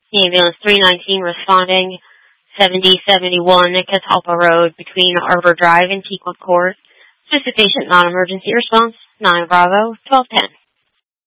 Ambulance 319 responding 7071 Catalpa Road between Arbor Drive and Teakwood Court. Just a patient non-emergency response, 9 Bravo, 1210.